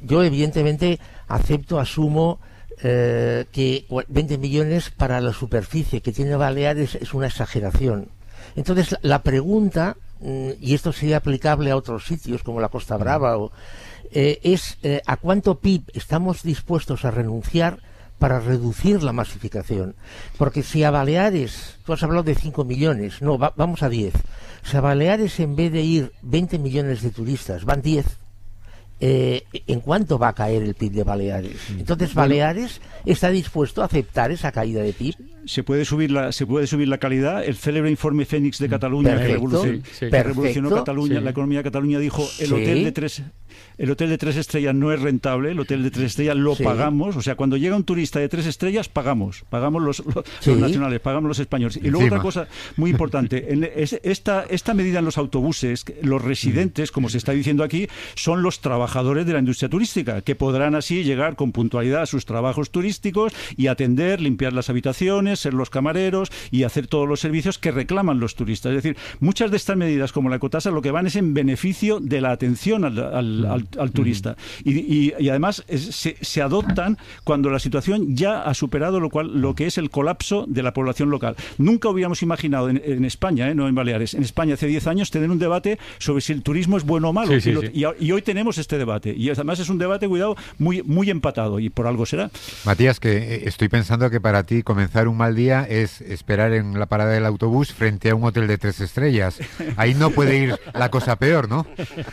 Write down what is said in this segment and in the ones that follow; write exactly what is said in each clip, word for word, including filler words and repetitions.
yo evidentemente acepto, asumo eh, que veinte millones para la superficie que tiene Baleares es una exageración. Entonces la, la pregunta, y esto sería aplicable a otros sitios como la Costa Brava, o, eh, es eh, ¿a cuánto P I B estamos dispuestos a renunciar para reducir la masificación? Porque si a Baleares, tú has hablado de cinco millones, no, va, vamos a diez. Si a Baleares en vez de ir veinte millones de turistas van diez, eh, ¿en cuánto va a caer el P I B de Baleares? Entonces Baleares está dispuesto a aceptar esa caída de P I B. Se puede subir la se puede subir la calidad. El célebre informe Fénix de Cataluña, Perfecto, que revolucionó, sí, sí. que revolucionó Cataluña, Sí. la economía de Cataluña, dijo el Sí. hotel de tres el hotel de tres estrellas no es rentable, el hotel de tres estrellas lo Sí. pagamos, o sea, cuando llega un turista de tres estrellas pagamos, pagamos los, los, Sí. los nacionales, pagamos los españoles. Y luego Encima. otra cosa muy importante, en es- esta esta medida en los autobuses, los residentes, como se está diciendo aquí, son los trabajadores de la industria turística, que podrán así llegar con puntualidad a sus trabajos turísticos y atender, limpiar las habitaciones, ser los camareros y hacer todos los servicios que reclaman los turistas. Es decir, muchas de estas medidas, como la ecotasa, lo que van es en beneficio de la atención al, al, al, al turista. Y, y, y además es, se, se adoptan cuando la situación ya ha superado lo cual lo que es el colapso de la población local. Nunca hubiéramos imaginado en, en España, ¿eh? No en Baleares, en España hace diez años tener un debate sobre si el turismo es bueno o malo. Sí, sí, y, lo- sí. y a- y hoy tenemos este debate. Y además es un debate, cuidado, muy, muy empatado, y por algo será. Matías, que eh, estoy pensando que para ti comenzar un mal día es esperar en la parada del autobús frente a un hotel de tres estrellas. Ahí no puede ir la cosa peor, ¿no?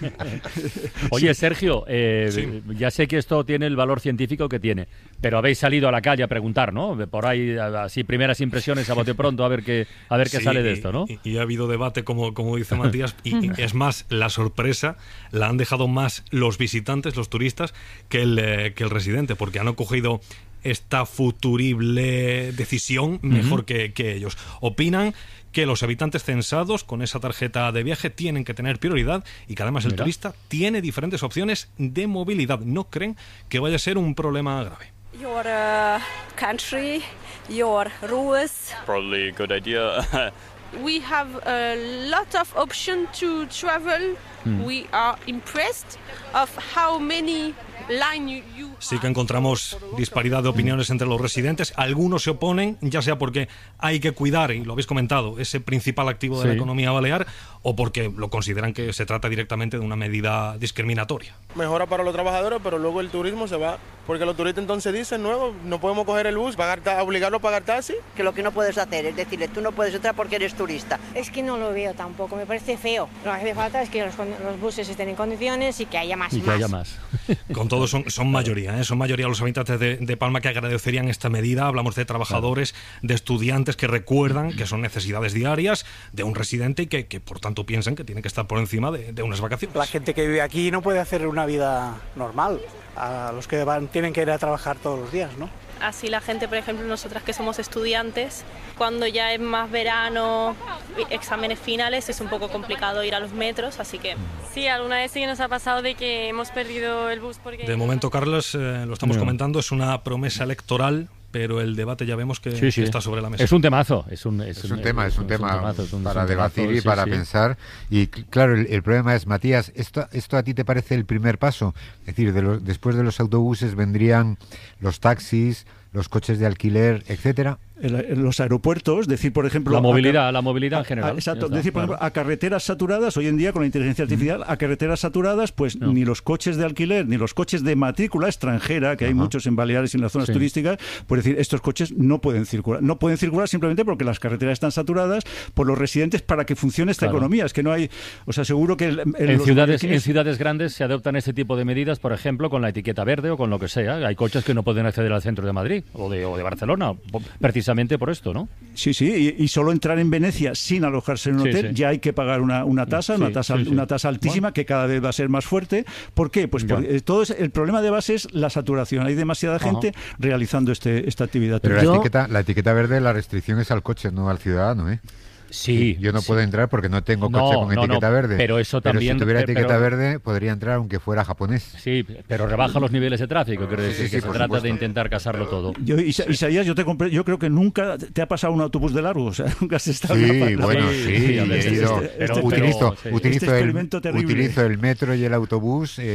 Oye, Sergio, eh, Sí. ya sé que esto tiene el valor científico que tiene, pero habéis salido a la calle a preguntar, ¿no? Por ahí, así, primeras impresiones a bote pronto, a ver qué, a ver qué Sí, sale de y- esto, ¿no? Y, y ha habido debate, como, como dice Matías, y, y es más, la sorpresa la han dejado más los visitantes, los turistas, que el, eh, que el residente, porque han cogido esta futurible decisión mejor que, que ellos. Opinan que los habitantes censados con esa tarjeta de viaje tienen que tener prioridad y que además el Mira. turista tiene diferentes opciones de movilidad. No creen que vaya a ser un problema grave. Your uh, country, your rules. Probably a good idea. We have a lot of options to travel. We are impressed of how many line you, you Sí que encontramos disparidad de opiniones entre los residentes. Algunos se oponen, ya sea porque hay que cuidar, y lo habéis comentado, ese principal activo de Sí. la economía balear, o porque lo consideran que se trata directamente de una medida discriminatoria. Mejora para los trabajadores, pero luego el turismo se va. Porque los turistas entonces dicen, nuevo, no podemos coger el bus, pagar ta- obligarlo a pagar taxi. Que lo que no puedes hacer es decirle, tú no puedes entrar porque eres turista. Es que no lo veo tampoco, me parece feo. Lo que hace falta es que los, con- los buses estén en condiciones y que haya más. Y que más. haya más. Con todo, son, son mayoría, ¿eh? Son mayoría los habitantes de, de Palma que agradecerían esta medida. Hablamos de trabajadores, de estudiantes que recuerdan que son necesidades diarias de un residente y que, que por tanto piensan que tiene que estar por encima de, de unas vacaciones. La gente que vive aquí no puede hacer una vida normal. A los que van tienen que ir a trabajar todos los días, ¿no? Así la gente, por ejemplo, nosotras que somos estudiantes, cuando ya es más verano, exámenes finales, es un poco complicado ir a los metros, así que... Sí, alguna vez sí que nos ha pasado de que hemos perdido el bus porque... De momento, Carlos, eh, lo estamos No. comentando, es una promesa electoral, pero el debate ya vemos que, Sí, sí. que está sobre la mesa. Es un temazo. Es un, es Es un tema, es un tema temazo, es un- para es un debatir temazo, y sí, para sí. pensar. Y cl- claro, el, el problema es, Matías, ¿esto, ¿esto a ti te parece el primer paso? Es decir, de los- después de los autobuses vendrían los taxis, los coches de alquiler, etcétera. En, la- en los aeropuertos, decir, por ejemplo... La a- movilidad, la movilidad a- en general. a- exacto, Ya está, decir, por claro. ejemplo, a carreteras saturadas, hoy en día con la inteligencia artificial, a carreteras saturadas, pues No. ni los coches de alquiler, ni los coches de matrícula extranjera, que hay Ajá. muchos en Baleares y en las zonas Sí. turísticas, pues decir, estos coches no pueden circular. No pueden circular simplemente porque las carreteras están saturadas por los residentes para que funcione esta Claro. economía. Es que no hay... O sea, seguro que... el- el- En los ciudades, en mallorquines- ciudades grandes se adoptan este tipo de medidas, por ejemplo, con la etiqueta verde o con lo que sea. Hay coches que no pueden acceder al centro de Madrid o de, o de Barcelona, po- precisamente por esto, ¿no? Sí, sí, y, y solo entrar en Venecia sin alojarse en un Sí, hotel sí. ya hay que pagar una, una tasa, Sí, una tasa, sí, sí. una tasa altísima, Bueno. que cada vez va a ser más fuerte. ¿Por qué? Pues Ya. porque, eh, todo es, el problema de base es la saturación. Hay demasiada Ajá. gente realizando este, esta actividad. Pero la Yo- etiqueta, la etiqueta verde, la restricción es al coche, no al ciudadano, ¿eh? Sí. Yo no sí. puedo entrar porque no tengo No, coche con no, no, etiqueta verde. pero eso también- si tuviera pe- etiqueta pero- verde, podría entrar aunque fuera japonés. Sí, pero rebaja los niveles de tráfico, quiero Sí, decir, sí, que sí, se por trata supuesto. de intentar casarlo todo. Yo, Isa- Isaías, yo te compré, yo creo que nunca te ha pasado un autobús de largo, o sea, nunca has estado en Sí, la pa- bueno, Sí, sí, sí, a he veces, ido- este- pero- utilizo, pero, sí. utilizo, Este experimento el, terrible. utilizo el metro y el autobús. eh,